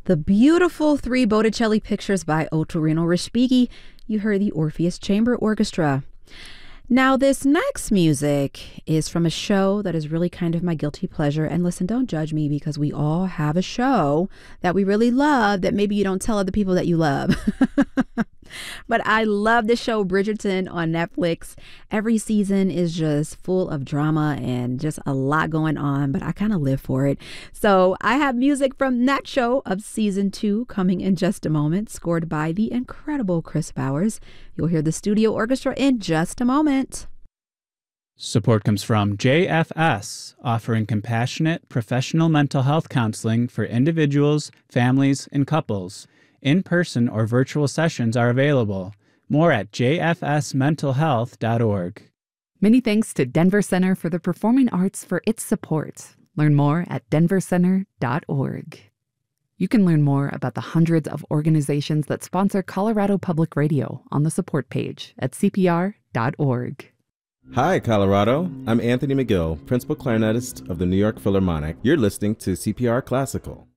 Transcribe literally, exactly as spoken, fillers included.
the beautiful three Botticelli pictures by Ottorino Respighi, you heard the Orpheus Chamber Orchestra. Now, this next music is from a show that is really kind of my guilty pleasure. And listen, don't judge me, because we all have a show that we really love that maybe you don't tell other people that you love. But I love the show Bridgerton on Netflix. Every season is just full of drama and just a lot going on, but I kind of live for it. So I have music from that show of season two coming in just a moment, scored by the incredible Chris Bowers. You'll hear the studio orchestra in just a moment. Support comes from J F S, offering compassionate, professional mental health counseling for individuals, families, and couples. In-person or virtual sessions are available. More at j f s mental health dot org. Many thanks to Denver Center for the Performing Arts for its support. Learn more at denver center dot org. You can learn more about the hundreds of organizations that sponsor Colorado Public Radio on the support page at c p r dot org. Hi, Colorado. I'm Anthony McGill, principal clarinetist of the New York Philharmonic. You're listening to C P R Classical.